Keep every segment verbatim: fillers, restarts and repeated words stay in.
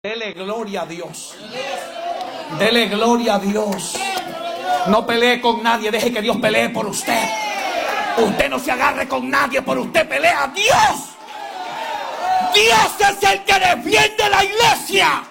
Dele gloria a Dios. Dele gloria a Dios. No pelee con nadie, deje que Dios pelee por usted. Usted no se agarre con nadie, por usted pelea a Dios. Dios es el que defiende la iglesia.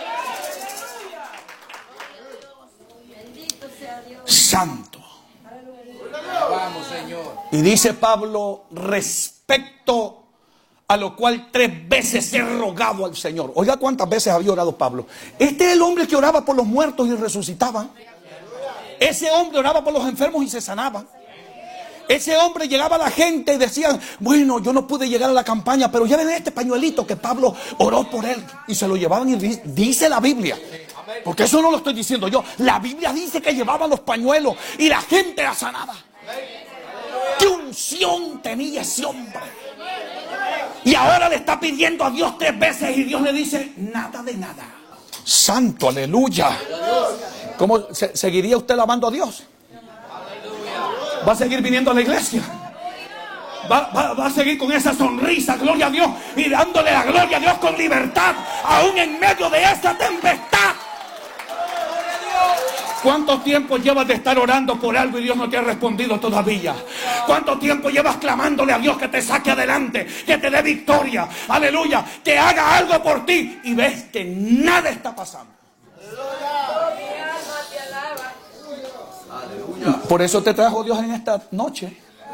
Santo. Vamos, Señor. Y dice Pablo, respecto a lo cual tres veces he rogado al Señor. Oiga cuántas veces había orado Pablo. Este es el hombre que oraba por los muertos y resucitaban. Ese hombre oraba por los enfermos y se sanaban. Ese hombre llegaba a la gente y decía, bueno, yo no pude llegar a la campaña, pero ya ven este pañuelito que Pablo oró por él. Y se lo llevaban y dice la Biblia. Porque eso no lo estoy diciendo yo. La Biblia dice que llevaban los pañuelos y la gente la sanaba. ¿Qué unción tenía ese hombre? Y ahora le está pidiendo a Dios tres veces y Dios le dice, nada de nada. Santo, aleluya. ¿Cómo se, seguiría usted alabando a Dios? Va a seguir viniendo a la iglesia. Va, va, va a seguir con esa sonrisa, gloria a Dios, y dándole la gloria a Dios con libertad, aún en medio de esa tempestad. ¿Cuánto tiempo llevas de estar orando por algo y Dios no te ha respondido todavía? ¿Cuánto tiempo llevas clamándole a Dios que te saque adelante, que te dé victoria, aleluya, que haga algo por ti y ves que nada está pasando? Por eso te trajo Dios en esta noche.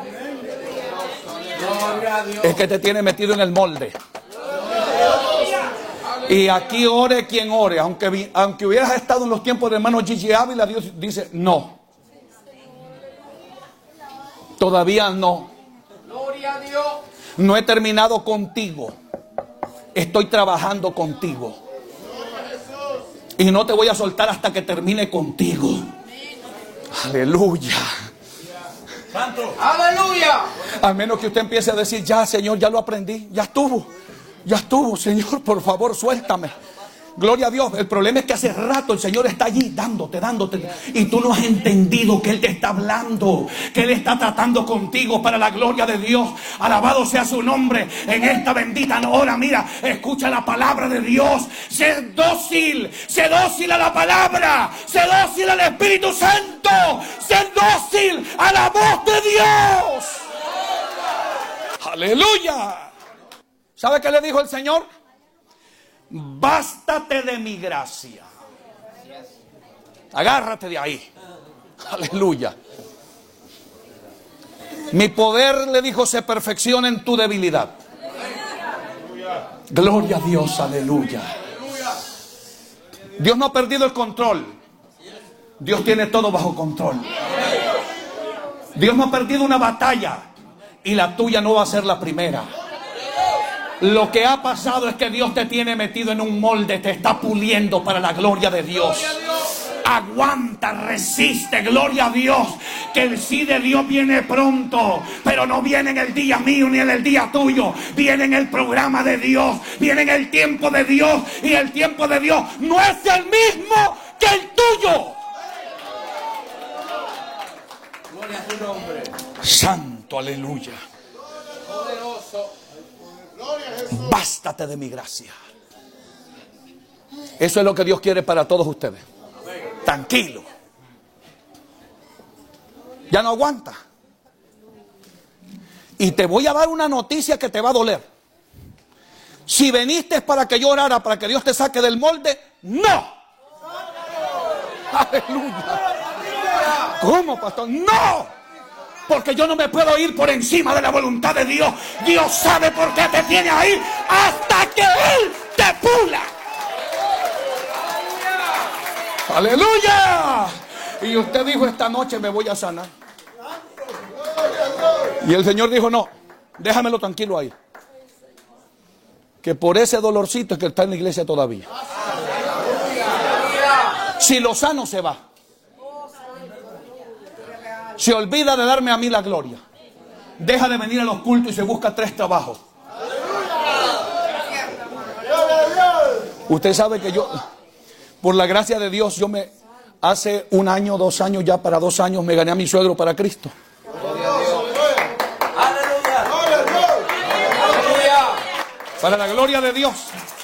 Es que te tiene metido en el molde. Y aquí ore quien ore. Aunque, aunque hubieras estado en los tiempos de hermano Gigi Ávila, Dios dice no. Todavía no. No he terminado contigo. Estoy trabajando contigo. Y no te voy a soltar hasta que termine contigo. Aleluya. Santo. Aleluya. A menos que usted empiece a decir, ya Señor, ya lo aprendí, ya estuvo. Ya estuvo, Señor, por favor, suéltame. Gloria a Dios. El problema es que hace rato el Señor está allí dándote, dándote. Y tú no has entendido que Él te está hablando, que Él está tratando contigo para la gloria de Dios. Alabado sea su nombre en esta bendita hora. Mira, escucha la palabra de Dios. Sé dócil, sé dócil a la palabra. Sé dócil al Espíritu Santo. Sé dócil a la voz de Dios. Aleluya. ¿Sabe qué le dijo el Señor? Bástate de mi gracia. Agárrate de ahí. Aleluya. Mi poder, le dijo, se perfecciona en tu debilidad. Gloria a Dios, aleluya. Dios no ha perdido el control. Dios tiene todo bajo control. Dios no ha perdido una batalla y la tuya no va a ser la primera. Lo que ha pasado es que Dios te tiene metido en un molde, te está puliendo para la gloria de Dios. Aguanta, resiste, gloria a Dios, que el sí de Dios viene pronto, pero no viene en el día mío ni en el día tuyo, viene en el programa de Dios, viene en el tiempo de Dios, y el tiempo de Dios no es el mismo que el tuyo. Gloria a su nombre. Santo, aleluya. Poderoso. Bástate de mi gracia. Eso es lo que Dios quiere para todos ustedes. Tranquilo. Ya no aguanta. Y te voy a dar una noticia que te va a doler. Si viniste para que yo orara, para que Dios te saque del molde, no. Aleluya. ¿Cómo, pastor? No. Porque yo no me puedo ir por encima de la voluntad de Dios. Dios sabe por qué te tiene ahí hasta que Él te pula. ¡Aleluya! Y usted dijo, esta noche me voy a sanar. Y el Señor dijo, no, déjamelo tranquilo ahí. Que por ese dolorcito es que está en la iglesia todavía. Si lo sano se va. Se olvida de darme a mí la gloria. Deja de venir a los cultos y se busca tres trabajos. Usted sabe que yo, por la gracia de Dios, yo me hace un año, dos años, ya para dos años me gané a mi suegro para Cristo. Para la gloria de Dios.